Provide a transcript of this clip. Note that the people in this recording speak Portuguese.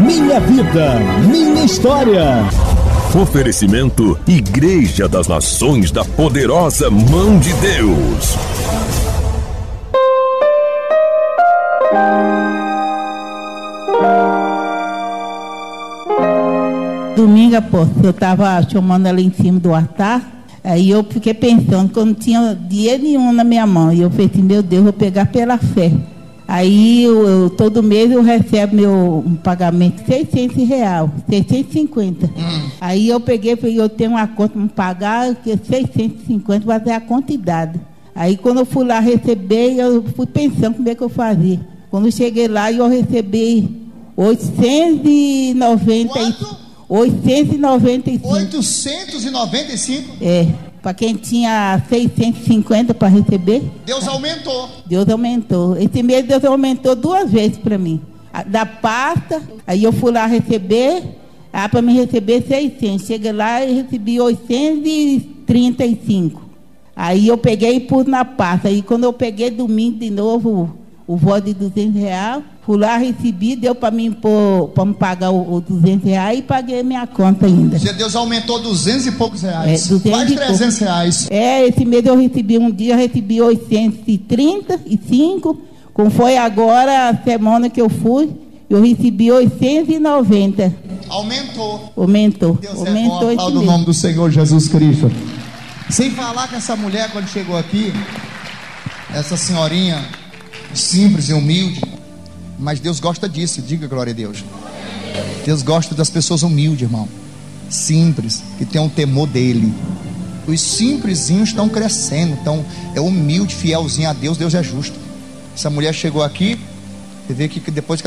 Minha vida, minha história. Oferecimento Igreja das Nações da Poderosa Mão de Deus. Domingo, apóstolo, eu estava chamando ela em cima do altar. Aí eu fiquei pensando que eu não tinha dinheiro nenhum na minha mão. E eu falei assim, meu Deus, vou pegar pela fé. Aí todo mês eu recebo um pagamento de R$600, 650. Aí eu peguei e falei, eu tenho uma conta para pagar, que é 650, vai ser a quantidade. Aí quando eu fui lá receber, eu fui pensando como é que eu fazia. Quando eu cheguei lá, eu recebi 895. 895? É. Para quem tinha 650 para receber. Deus aumentou. Deus aumentou. Esse mês Deus aumentou 2 vezes para mim. Da pasta, aí eu fui lá receber, para me receber 600. Cheguei lá e recebi 835. Aí eu peguei e pus na pasta. Aí quando eu peguei domingo de novo o voto de R$200, fui lá, recebi, deu para mim para me pagar os R$200 e paguei minha conta ainda. Deus aumentou 200 e poucos reais. 200 quase e R$300. Esse mês eu recebi eu recebi 835. Como foi agora, a semana que eu fui, eu recebi 890. Aumentou. Deus aumentou esse mês. No nome do Senhor Jesus Cristo. Sem falar que essa mulher, quando chegou aqui, essa senhorinha simples e humilde, mas Deus gosta disso, diga glória a Deus. Deus gosta das pessoas humildes, irmão, simples, que tem um temor dele. Os simplesinhos estão crescendo, então é humilde, fielzinho a Deus, Deus é justo. Essa mulher chegou aqui, você vê que depois que